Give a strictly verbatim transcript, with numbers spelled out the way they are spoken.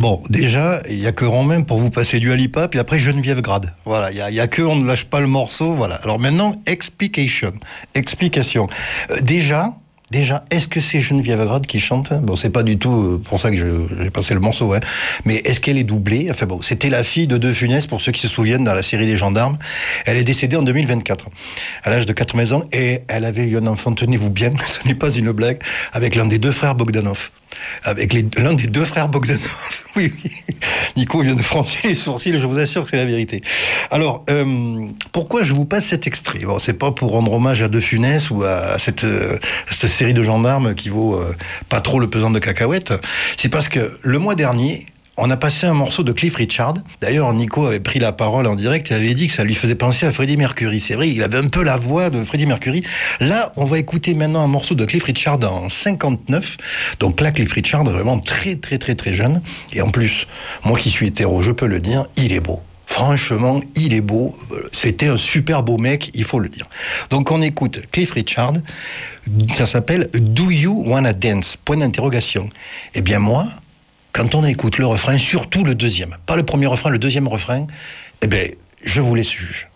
Bon, déjà, il y a que Romain pour vous passer du Alipa, puis après Geneviève Grade. Voilà, il y a, y a que on ne lâche pas le morceau. Voilà. Alors maintenant, explication, explication. Euh, déjà. Déjà, est-ce que c'est Geneviève Grade qui chante? Bon, c'est pas du tout pour ça que je, j'ai passé le morceau, hein. Mais est-ce qu'elle est doublée? Enfin bon, c'était la fille de De Funès, pour ceux qui se souviennent, dans la série des Gendarmes. Elle est décédée en deux mille vingt-quatre, à l'âge de quatre-vingts ans, et elle avait eu un enfant, tenez-vous bien, ce n'est pas une blague, avec l'un des deux frères Bogdanov. Avec les, l'un des deux frères Bogdanov. Oui, oui. Nico vient de froncer les sourcils, je vous assure que c'est la vérité. Alors, euh, pourquoi je vous passe cet extrait? Bon, c'est pas pour rendre hommage à De Funès ou à cette, euh, cette série de gendarmes qui vaut euh, pas trop le pesant de cacahuètes. C'est parce que le mois dernier, on a passé un morceau de Cliff Richard. D'ailleurs, Nico avait pris la parole en direct et avait dit que ça lui faisait penser à Freddie Mercury. C'est vrai, il avait un peu la voix de Freddie Mercury. Là, on va écouter maintenant un morceau de Cliff Richard en cinquante-neuf. Donc là, Cliff Richard, vraiment très, très, très, très jeune. Et en plus, moi qui suis hétéro, je peux le dire, il est beau. Franchement, il est beau. C'était un super beau mec, il faut le dire. Donc on écoute Cliff Richard. Ça s'appelle Do You Wanna Dance? Point d'interrogation. Eh bien moi, quand on écoute le refrain, surtout le deuxième, pas le premier refrain, le deuxième refrain, eh bien, je vous laisse juge.